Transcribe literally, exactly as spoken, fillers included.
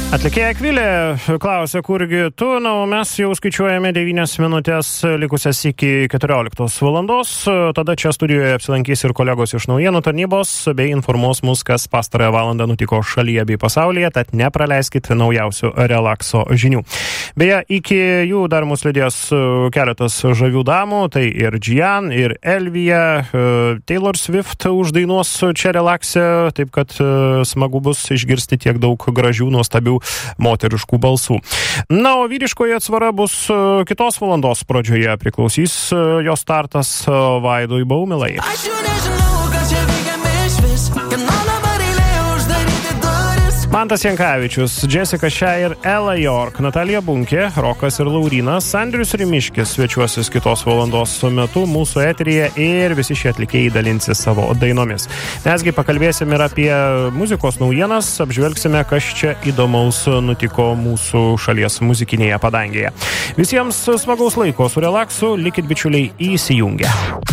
Atlikėja Akvilė klausia, kurgi tu, na, o mes jau skaičiuojame devynias minutės likusias iki keturioliktos valandos. Tada čia studijoje apsilankys ir kolegos iš naujienų tarnybos bei informuos mus, kas pastarąją valandą nutiko šalyje bei pasaulyje, tad nepraleiskit naujausių relakso žinių. Beje, iki jų dar mus lydės keletas žavių damų, tai ir Gian, ir Elvija, Taylor Swift uždainuos čia relakse, taip kad smagu bus išgirsti tiek daug gražių, nuostabių moteriškų balsų. Na, o vyriškoje atsvara bus kitos valandos pradžioje, priklausys jos startas Vaidui Baumilai. Mantas Jankavičius, Jessica Shire, Ella York, Natalija Bunkė, Rokas ir Laurynas, Andrius Rimiškis svečiuosis kitos valandos metu mūsų eteryje ir visi šie atlikėjai dalinsis savo dainomis. Mesgi pakalbėsim ir apie muzikos naujienas, apžvelgsime, kas čia įdomaus nutiko mūsų šalies muzikinėje padangėje. Visiems smagaus laiko su relaksu, likit bičiuliai įsijungę.